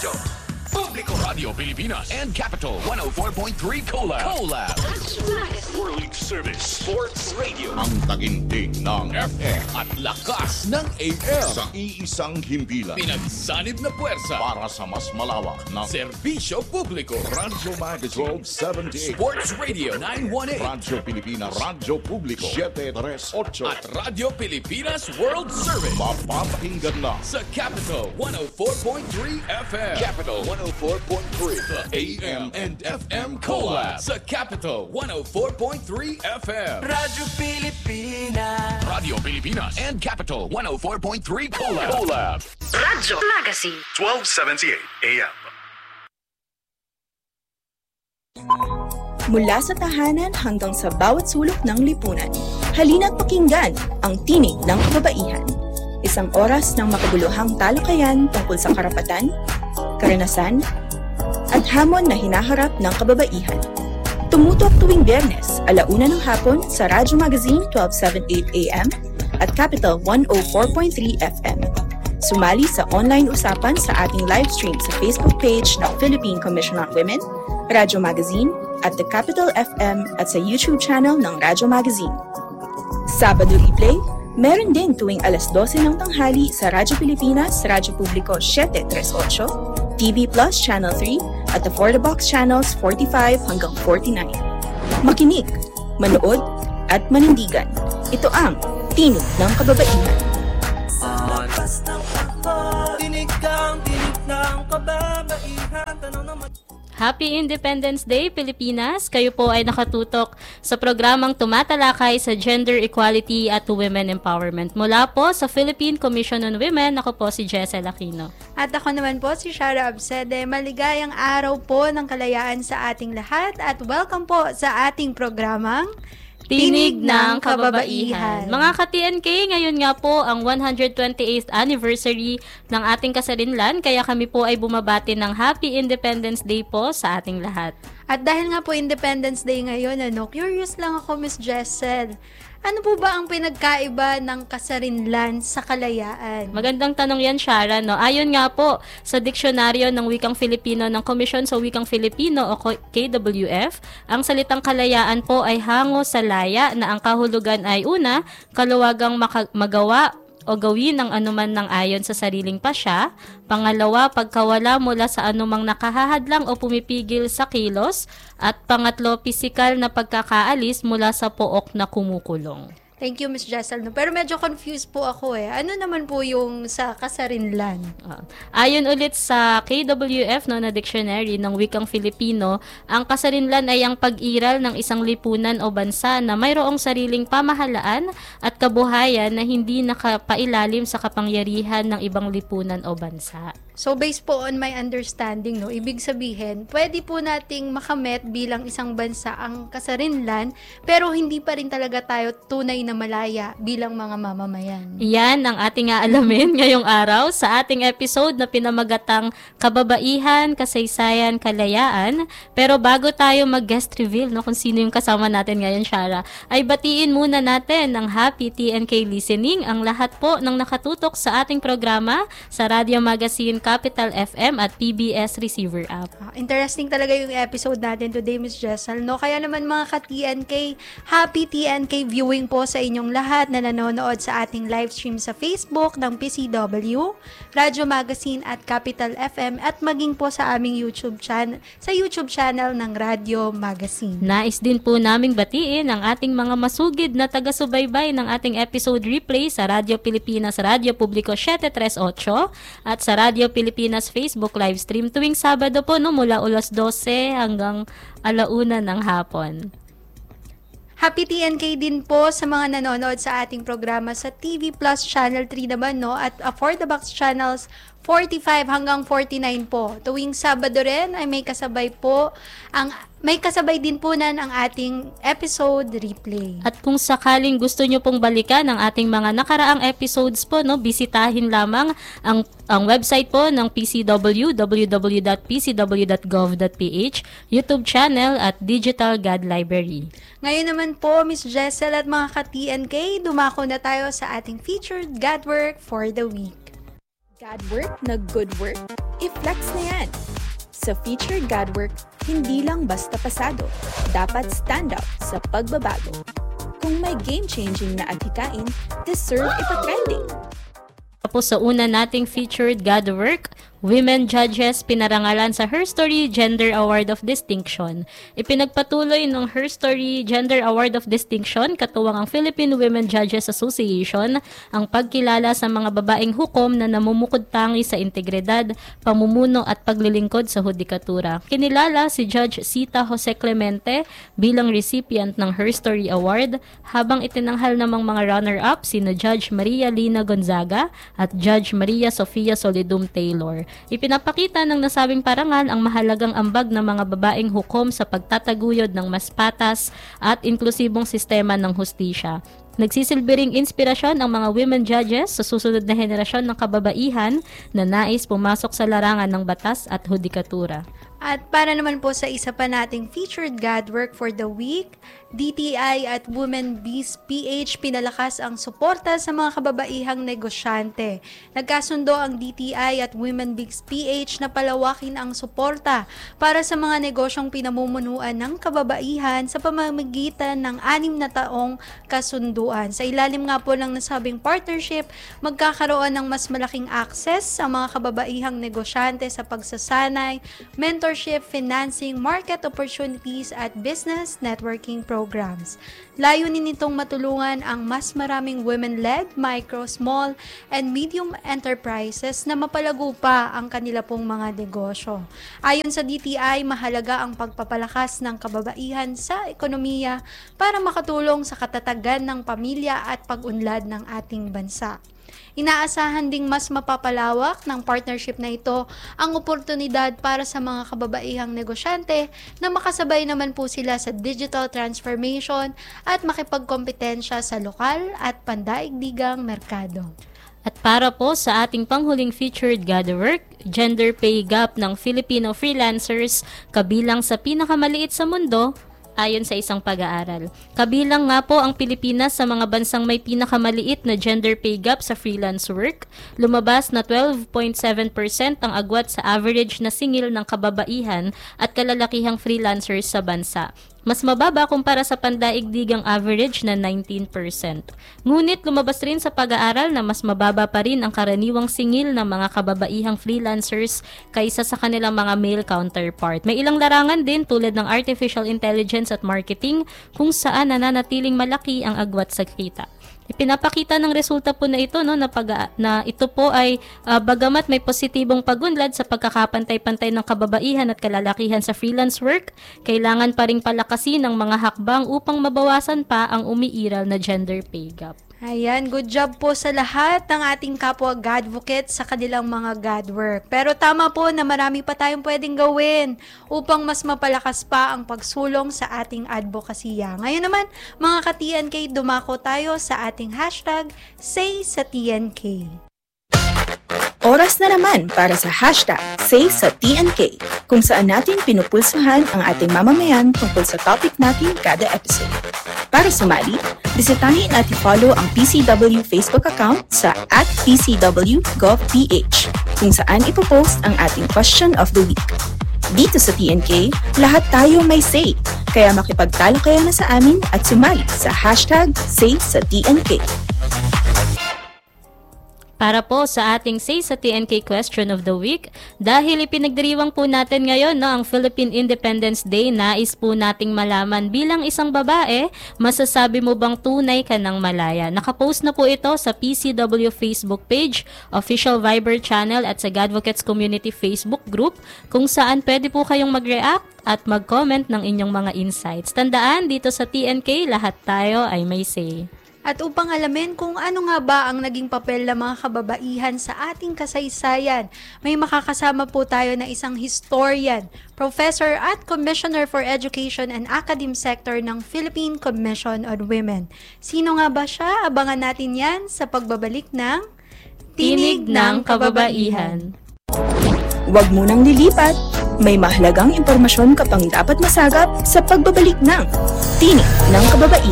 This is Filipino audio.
Radyo Publiko, Radio Pilipinas, and Capital 104.3 Collab. World Service Sports Radio. Ang tagintig ng FM at lakas ng AM. sa iisang himpilan Pinagsanib na puwersa para sa mas malawak na Serbisyo Publiko. Radyo Magazine 1278, Sports Radio 918 Radyo Pilipinas, Radyo Publiko 738, at Radio Pilipinas World Service mapapakinggan na sa Capital 104.3 FM. Capital 104.3 The AM and FM Collab sa Capital 104.3 FM. Radyo Pilipinas. Radio Pilipinas and Capital 104.3 Collab. Radyo Magazine 1278 AM. Mula sa tahanan hanggang sa bawat sulok ng lipunan, halina't pakinggan ang tinig ng kababaihan. Isang oras ng makabuluhang talakayan tungkol sa karapatan, karanasan, at hamon na hinaharap ng kababaihan. Tumutok tuwing Biyernes, 1:00 ng hapon sa Radyo Magazine 1278 AM at Capital 104.3 FM. Sumali sa online usapan sa ating live stream sa Facebook page ng Philippine Commission on Women, Radyo Magazine, at The Capital FM at sa YouTube channel ng Radyo Magazine. Sabado replay, meron din tuwing 12:00 ng tanghali sa Radyo Pilipinas, Radyo Publiko 738, TV Plus Channel 3 at the For the Box Channels 45 hanggang 49. Makinig, manood, at manindigan. Ito ang Tinig ng Kababaihan. Lakas ng takbo, tinig ng kababaihan. Tanong naman. Happy Independence Day, Pilipinas! Kayo po ay nakatutok sa programang tumatalakay sa gender equality at women empowerment. Mula po sa Philippine Commission on Women, ako po si Jessel Aquino. At ako naman po si Shara Absede. Maligayang araw po ng kalayaan sa ating lahat at welcome po sa ating programang Tinig ng Kababaihan. Mga ka-TNK, ngayon nga po ang 128th anniversary ng ating kasarinlan, kaya kami po ay bumabati ng Happy Independence Day po sa ating lahat. At dahil nga po Independence Day ngayon, curious lang ako, Miss Jessel. Ano po ba ang pinagkaiba ng kasarinlan sa kalayaan? Magandang tanong yan, Shara. No? Ayon nga po sa diksyonaryo ng Wikang Filipino ng Komisyon sa Wikang Filipino o KWF, ang salitang kalayaan po ay hango sa laya na ang kahulugan ay una, kaluwagang magawa o gawin ang anuman ng ayon sa sariling pasya. Pangalawa, pagkawala mula sa anumang nakahahadlang o pumipigil sa kilos. At pangatlo, pisikal na pagkakaalis mula sa pook na kumukulong. Thank you, Miss Jessel. Pero medyo confused po ako eh. Ano naman po yung sa kasarinlan? Ayon ulit sa KWF na dictionary ng Wikang Filipino, ang kasarinlan ay ang pag-iral ng isang lipunan o bansa na mayroong sariling pamahalaan at kabuhayan na hindi nakapailalim sa kapangyarihan ng ibang lipunan o bansa. So based po on my understanding, ibig sabihin, pwede po nating makamit bilang isang bansa ang kasarinlan, pero hindi pa rin talaga tayo tunay na malaya bilang mga mamamayan. Yan ang ating aalamin ngayong araw sa ating episode na pinamagatang Kababaihan, Kasaysayan, Kalayaan. Pero bago tayo mag-guest reveal kung sino yung kasama natin ngayon, Shara, ay batiin muna natin ng happy TNK listening ang lahat po ng nakatutok sa ating programa sa Radio Magazine Capital FM at PBS Receiver App. Interesting talaga yung episode natin today, Miss Jessel. Kaya naman mga ka-TNK, happy TNK viewing po sa inyong lahat na nanonood sa ating live stream sa Facebook ng PCW, Radio Magazine at Capital FM at maging po sa aming YouTube channel ng Radio Magazine. Nais din po naming batiin ang ating mga masugid na taga-subaybay ng ating episode replay sa Radio Pilipinas, Radio Publiko 738 at sa Radio Pilipinas Facebook live stream tuwing Sabado po mula 12:00 hanggang 1:00 ng hapon. Happy TNK din po sa mga nanonood sa ating programa sa TV Plus Channel 3 naman at For the Box Channels 45 hanggang 49 po. Tuwing Sabado rin ay may kasabay din po ang ating episode replay. At kung sakaling gusto nyo pong balikan ang ating mga nakaraang episodes po, bisitahin lamang ang website po ng PCW, www.pcw.gov.ph, YouTube channel at Digital God Library. Ngayon naman po, Miss Jessel at mga ka-TNK, dumako na tayo sa ating featured God Work for the Week. GADWORK na good work? I-flex na yan! Sa Featured GADWORK, hindi lang basta pasado, dapat stand out sa pagbabago. Kung may game-changing na adhikain, deserve ipatrending. Tapos sa una nating featured GADWORK, women judges pinarangalan sa Her Story Gender Award of Distinction. Ipinagpatuloy ng Her Story Gender Award of Distinction katuwang ang Philippine Women Judges Association ang pagkilala sa mga babaeng hukom na namumukod-tangi sa integridad, pamumuno at paglilingkod sa hudikatura. Kinilala si Judge Sita Jose Clemente bilang recipient ng Her Story Award, habang itinanghal namang mga runner-up sina Judge Maria Lina Gonzaga at Judge Maria Sofia Solidum Taylor. Ipinapakita ng nasabing parangal ang mahalagang ambag ng mga babaeng hukom sa pagtataguyod ng mas patas at inklusibong sistema ng hustisya. Nagsisilbi ring inspirasyon ang mga women judges sa susunod na henerasyon ng kababaihan na nais pumasok sa larangan ng batas at hudikatura. At para naman po sa isa pa nating featured GADWORK for the week, DTI at Women Biz PH pinalakas ang suporta sa mga kababaihang negosyante. Nagkasundo ang DTI at Women Biz PH na palawakin ang suporta para sa mga negosyong pinamumunuan ng kababaihan sa pamamagitan ng 6 na taong kasunduan. Sa ilalim nga po ng nasabing partnership, magkakaroon ng mas malaking access sa mga kababaihang negosyante sa pagsasanay, mentorship, financing, market opportunities at business networking programs. Layunin nitong matulungan ang mas maraming women-led, micro, small, and medium enterprises na mapalago pa ang kanila pong mga negosyo. Ayon sa DTI, mahalaga ang pagpapalakas ng kababaihan sa ekonomiya para makatulong sa katatagan ng pamilya at pag-unlad ng ating bansa. Inaasahan ding mas mapapalawak ng partnership na ito ang oportunidad para sa mga kababaihang negosyante na makasabay naman po sila sa digital transformation at makipagkompetensya sa lokal at pandaigdigang merkado. At para po sa ating panghuling featured GADWORK, gender pay gap ng Filipino freelancers kabilang sa pinakamaliit sa mundo. Ayon sa isang pag-aaral. Kabilang nga po ang Pilipinas sa mga bansang may pinakamaliit na gender pay gap sa freelance work. Lumabas na 12.7% ang agwat sa average na singil ng kababaihan at kalalakihang freelancers sa bansa. Mas mababa kumpara sa pandaigdigang average na 19%. Ngunit lumabas rin sa pag-aaral na mas mababa pa rin ang karaniwang singil ng mga kababaihang freelancers kaysa sa kanilang mga male counterpart. May ilang larangan din tulad ng artificial intelligence at marketing kung saan nananatiling malaki ang agwat sa kita. Ipinapakita ng resulta po na ito na ito po ay bagamat may positibong pagunlad sa pagkakapantay-pantay ng kababaihan at kalalakihan sa freelance work, kailangan pa ring palakasin ang mga hakbang upang mabawasan pa ang umiiral na gender pay gap. Ayan, good job po sa lahat ng ating kapwa GADvocates sa kanilang mga GADWORK. Pero tama po na marami pa tayong pwedeng gawin upang mas mapalakas pa ang pagsulong sa ating advokasya. Ngayon naman, mga ka-TNK, dumako tayo sa ating hashtag #SaySaTNK. Oras na naman para sa hashtag #SaySaTNK, kung saan natin pinupulsuhan ang ating mamamayan tungkol sa topic natin kada episode. Para sumali, bisitahin at i-follow ang PCW Facebook account sa @PCW.gov.ph, kung saan ipopost ang ating question of the week. Dito sa TNK, lahat tayo may say, kaya makipagtalo kayo na sa amin at sumali sa hashtag #SaySaTNK. Para po sa ating Say sa TNK Question of the Week, dahil ipinagdiriwang po natin ngayon ang Philippine Independence Day, nais po nating malaman bilang isang babae, masasabi mo bang tunay ka ng malaya? Nakapost na po ito sa PCW Facebook page, official Viber channel at sa GADvocates Community Facebook group, kung saan pwede po kayong mag-react at mag-comment ng inyong mga insights. Tandaan, dito sa TNK, lahat tayo ay may say. At upang alamin kung ano nga ba ang naging papel ng mga kababaihan sa ating kasaysayan, may makakasama po tayo na isang historian, professor at commissioner for education and academic sector ng Philippine Commission on Women. Sino nga ba siya? Abangan natin yan sa pagbabalik ng Tinig ng Kababaihan. Huwag munang lilipat. May mahalagang impormasyon ka pang dapat masagap sa pagbabalik ng Tinig ng Kababaihan.